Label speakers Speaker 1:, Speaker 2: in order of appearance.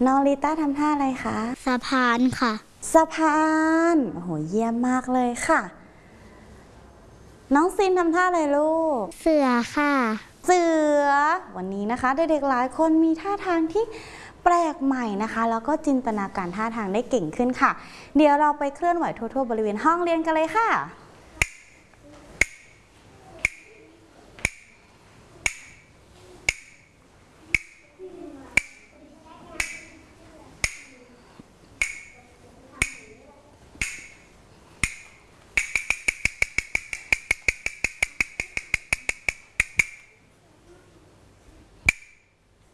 Speaker 1: น้องลิต้าทำท่าอะไรคะ
Speaker 2: สะพานค่ะ
Speaker 1: สะพานโอ้โหเยี่ยมมากเลยค่ะน้องซินทำท่าอะไรลูก
Speaker 2: เสือค่ะ
Speaker 1: เสือวันนี้นะคะเด็กๆหลายคนมีท่าทางที่แปลกใหม่นะคะแล้วก็จินตนาการท่าทางได้เก่งขึ้นค่ะเดี๋ยวเราไปเคลื่อนไหวทั่วๆบริเวณห้องเรียนกันเลยค่ะ